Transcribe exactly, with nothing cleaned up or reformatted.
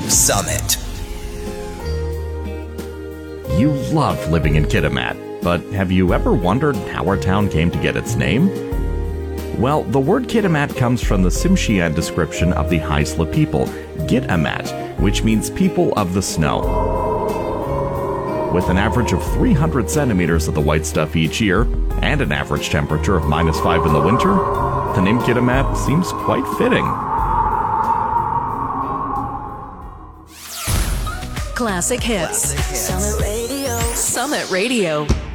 Summit. You love living in Kitimat, but have you ever wondered how our town came to get its name? Well, the word Kitimat comes from the Tsimshian description of the Haisla people, Git-amat, which means people of the snow. With an average of three hundred centimeters of the white stuff each year, and an average temperature of minus five in the winter, the name Kitimat seems quite fitting. Classic hits. Summit Radio. Summit Radio.